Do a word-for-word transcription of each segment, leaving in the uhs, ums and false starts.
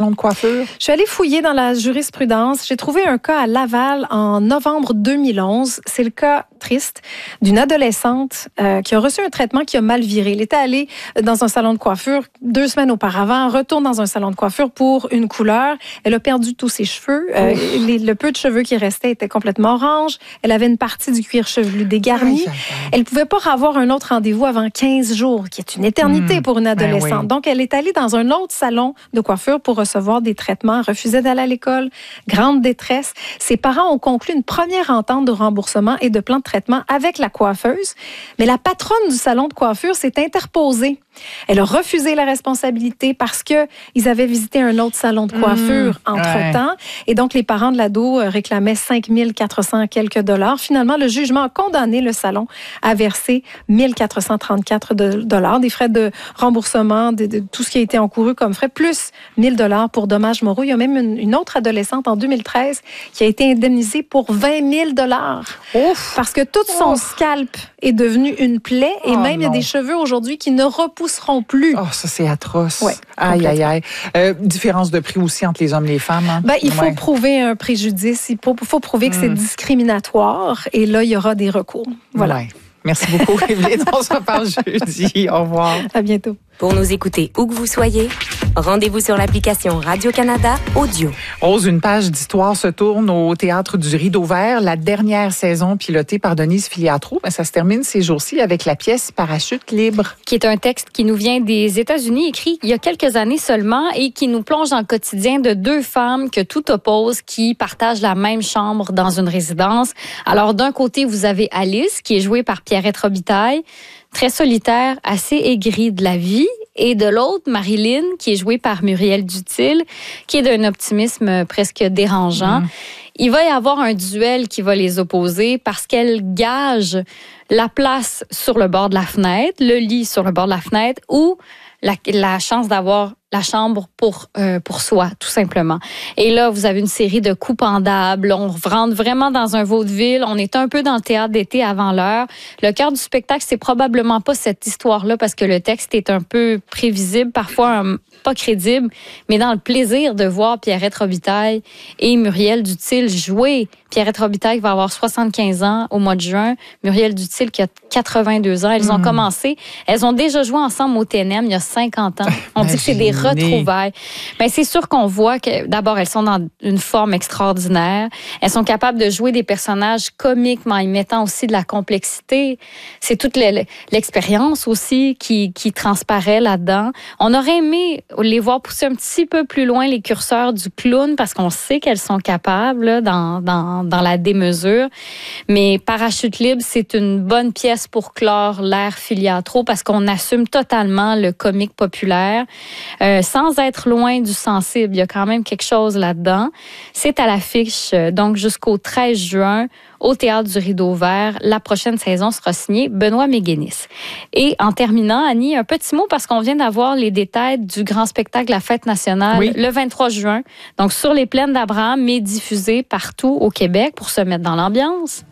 salon de coiffure? Je suis allée fouiller dans la jurisprudence. J'ai trouvé un cas à Laval en novembre deux mille onze. C'est le cas triste d'une adolescente euh, qui a reçu un traitement qui a mal viré. Elle était allée dans un salon de coiffure deux semaines auparavant, retourne dans un salon de coiffure pour une couleur. Elle a perdu tous ses cheveux. Euh, les, le peu de cheveux qui restaient étaient complètement orange. Elle avait une partie du cuir chevelu dégarni. Elle ne pouvait pas avoir un autre rendez-vous avant quinze jours, qui est une éternité mmh. pour une adolescente. Ben oui. Donc, elle est allée dans un autre salon de coiffure pour recevoir des traitements. Elle refusait d'aller à l'école. Grande détresse. Ses parents ont conclu une première entente de remboursement et de plan de traitement avec la coiffeuse. Mais la patronne du salon de coiffure s'est interposée. Elle a refusé la responsabilité parce que ils avaient visité un autre salon de coiffure mmh, entre-temps. Ouais. Et donc, les parents de l'ado réclamaient cinq mille quatre cents quelques dollars. Finalement, le jugement a condamné le salon à verser mille quatre cent trente-quatre dollars, des frais de remboursement, de, de tout ce qui a été encouru comme frais, plus mille dollars pour dommages moraux. Il y a même une, une autre adolescente en deux mille treize qui a été indemnisée pour vingt mille dollars. Parce que tout son Ouf. scalp est devenu une plaie et oh même non. il y a des cheveux aujourd'hui qui ne repousseront plus. Oh, ça, c'est atroce. Ouais, aïe, aïe, aïe. Euh, différence de prix aussi entre les hommes et les femmes. Hein? Ben, il faut ouais. prouver un préjudice. Il faut, faut prouver que mm. c'est discriminatoire. Et là, il y aura des recours. Voilà. Ouais. Merci beaucoup, Evelyne. On se reparle jeudi. Au revoir. À bientôt. Pour nous écouter où que vous soyez, rendez-vous sur l'application Radio-Canada Audio. Rose, une page d'histoire se tourne au Théâtre du Rideau Vert. La dernière saison pilotée par Denise Filiatro, ben, ça se termine ces jours-ci avec la pièce Parachute libre. Qui est un texte qui nous vient des États-Unis, écrit il y a quelques années seulement et qui nous plonge dans le quotidien de deux femmes que tout oppose, qui partagent la même chambre dans une résidence. Alors, d'un côté, vous avez Alice, qui est jouée par Pierrette Robitaille, très solitaire, assez aigrie de la vie. Et de l'autre, Marilyn, qui est jouée par Muriel Dutil, qui est d'un optimisme presque dérangeant. Mmh. Il va y avoir un duel qui va les opposer parce qu'elle gage la place sur le bord de la fenêtre, le lit sur le bord de la fenêtre, ou la, la chance d'avoir la chambre pour euh, pour soi, tout simplement. Et là, vous avez une série de coups pendables. On rentre vraiment dans un vaudeville. On est un peu dans le théâtre d'été avant l'heure. Le cœur du spectacle, c'est probablement pas cette histoire-là parce que le texte est un peu prévisible, parfois un, pas crédible, mais dans le plaisir de voir Pierrette Robitaille et Muriel Dutil jouer. Pierrette Robitaille va avoir soixante-quinze ans au mois de juin. Muriel Dutil qui a quatre-vingt-deux ans. Elles mmh. ont commencé. Elles ont déjà joué ensemble au T N M il y a cinquante ans. On dit que c'est des retrouvailles. Ben, c'est sûr qu'on voit que, d'abord, elles sont dans une forme extraordinaire. Elles sont capables de jouer des personnages comiques, mais en y mettant aussi de la complexité. C'est toute l'expérience aussi qui, qui transparaît là-dedans. On aurait aimé les voir pousser un petit peu plus loin les curseurs du clown parce qu'on sait qu'elles sont capables là, dans, dans, dans la démesure. Mais Parachute libre, c'est une bonne pièce pour clore l'ère Filiatro parce qu'on assume totalement le comique populaire. Euh, sans être loin du sensible, il y a quand même quelque chose là-dedans. C'est à l'affiche, donc jusqu'au treize juin, au Théâtre du Rideau Vert. La prochaine saison sera signée Benoît Méguénis. Et en terminant, Annie, un petit mot parce qu'on vient d'avoir les détails du grand spectacle La Fête nationale oui. le vingt-trois juin. Donc sur les plaines d'Abraham, mais diffusé partout au Québec pour se mettre dans l'ambiance.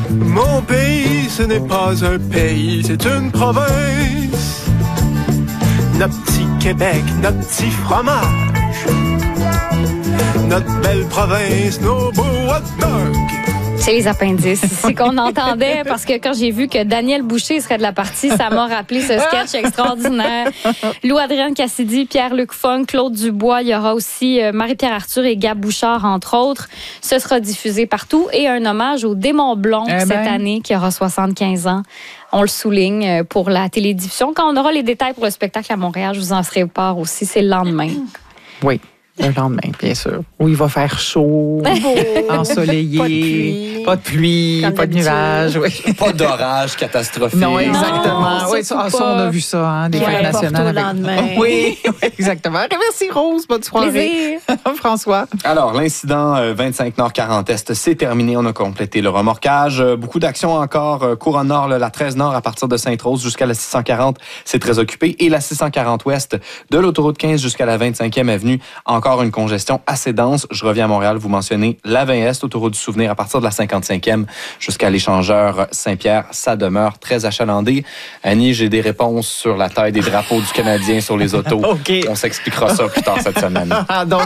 Mon pays, ce n'est pas un pays, c'est une province. Notre petit Québec, notre petit fromage, notre belle province, nos beaux hot dogs. C'est les appendices. C'est qu'on entendait parce que quand j'ai vu que Daniel Boucher serait de la partie, ça m'a rappelé ce sketch extraordinaire. Lou-Adrienne Cassidy, Pierre-Luc Funk, Claude Dubois. Il y aura aussi Marie-Pierre Arthur et Gab Bouchard, entre autres. Ce sera diffusé partout. Et un hommage au Démon Blond eh cette ben. année, qui aura soixante-quinze ans. On le souligne pour la télédiffusion. Quand on aura les détails pour le spectacle à Montréal, je vous en ferai part aussi. C'est le lendemain. Oui. Le lendemain, bien sûr. Où il va faire chaud, ensoleillé, pas de pluie, pas de, pluie, pas de nuages. Oui. Pas d'orage catastrophique. Non, exactement. Non, oui, ça, ça, on a vu ça, hein, des fêtes nationales. Avec... Oui, oui, exactement. Merci Rose, bonne soirée. François. Alors, l'incident euh, vingt-cinq Nord quarante Est, c'est terminé. On a complété le remorquage. Euh, beaucoup d'actions encore. Euh, Couronne Nord, là, la treize Nord à partir de Sainte-Rose jusqu'à la six cent quarante, c'est très occupé. Et la six cent quarante Ouest de l'autoroute quinze jusqu'à la vingt-cinquième Avenue, encore une congestion assez dense. Je reviens à Montréal, vous mentionnez la vingt Est, autoroute du Souvenir à partir de la cinquante-cinquième jusqu'à l'échangeur Saint-Pierre. Ça demeure très achalandé. Annie, j'ai des réponses sur la taille des drapeaux du Canadien sur les autos. Okay. On s'expliquera ça plus tard cette semaine. Donc,